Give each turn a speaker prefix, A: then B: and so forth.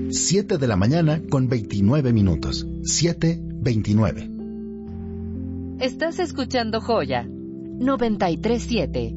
A: 7 de la mañana con 29 minutos. 7:29.
B: Estás escuchando Joya 93.7.